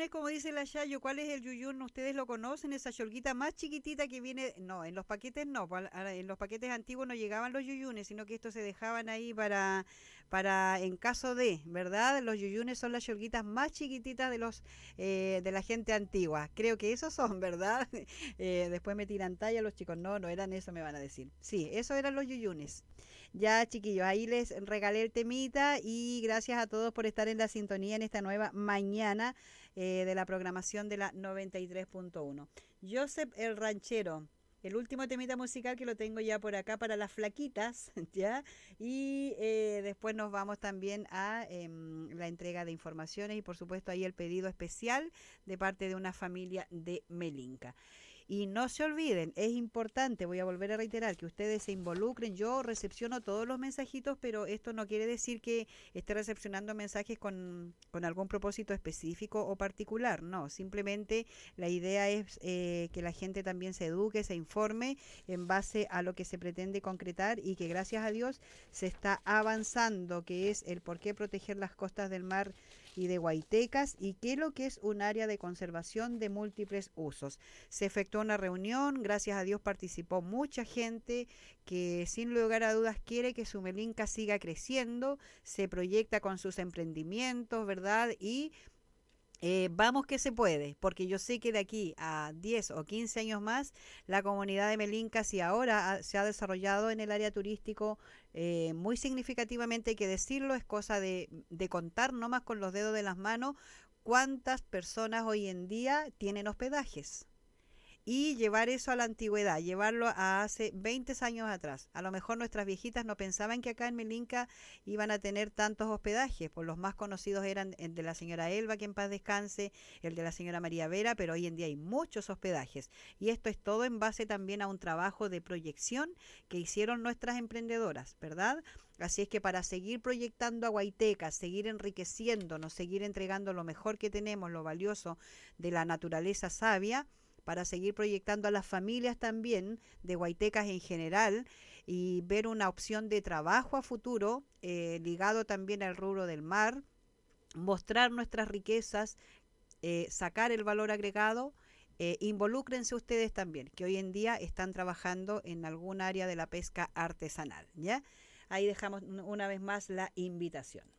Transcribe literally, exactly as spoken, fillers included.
yuyunes, como dice la Yayo, ¿cuál es el yuyún? ¿Ustedes lo conocen? Esa cholguita más chiquitita que viene, no, en los paquetes no, pa- a- en los paquetes antiguos no llegaban los yuyunes, sino que estos se dejaban ahí para, para en caso de, ¿verdad? Los yuyunes son las cholguitas más chiquititas de los eh, de la gente antigua. Creo que esos son, ¿verdad? Eh, después me tiran talla los chicos, no, no eran eso, me van a decir. Sí, esos eran los yuyunes. Ya, chiquillos, ahí les regalé el temita y gracias a todos por estar en la sintonía en esta nueva mañana eh, de la programación de la noventa y tres punto uno. Joseph el Ranchero, el último temita musical que lo tengo ya por acá para las flaquitas, ¿ya? Y eh, después nos vamos también a eh, la entrega de informaciones y por supuesto ahí el pedido especial de parte de una familia de Melinca. Y no se olviden, es importante, voy a volver a reiterar, que ustedes se involucren. Yo recepciono todos los mensajitos, pero esto no quiere decir que esté recepcionando mensajes con, con algún propósito específico o particular. No, simplemente la idea es eh, que la gente también se eduque, se informe en base a lo que se pretende concretar y que gracias a Dios se está avanzando, que es el por qué proteger las costas del mar y de Guaitecas y qué es lo que es un área de conservación de múltiples usos. Se efectuó una reunión, gracias a Dios participó mucha gente que sin lugar a dudas quiere que Sumelinca siga creciendo, se proyecta con sus emprendimientos, ¿verdad? Y eh, vamos que se puede, porque yo sé que de aquí a diez o quince años más, la comunidad de Melinca, si ahora ha, se ha desarrollado en el área turístico eh, muy significativamente, hay que decirlo, es cosa de, de contar nomás con los dedos de las manos cuántas personas hoy en día tienen hospedajes y llevar eso a la antigüedad, llevarlo a hace veinte años atrás. A lo mejor nuestras viejitas no pensaban que acá en Melinca iban a tener tantos hospedajes, pues los más conocidos eran el de la señora Elba, que en paz descanse, el de la señora María Vera, pero hoy en día hay muchos hospedajes. Y esto es todo en base también a un trabajo de proyección que hicieron nuestras emprendedoras, ¿verdad? Así es que para seguir proyectando a Guaiteca, seguir enriqueciéndonos, seguir entregando lo mejor que tenemos, lo valioso de la naturaleza sabia, para seguir proyectando a las familias también de Guaitecas en general y ver una opción de trabajo a futuro eh, ligado también al rubro del mar, mostrar nuestras riquezas, eh, sacar el valor agregado. Eh, involúcrense ustedes también, que hoy en día están trabajando en algún área de la pesca artesanal, ¿ya? Ahí dejamos una vez más la invitación.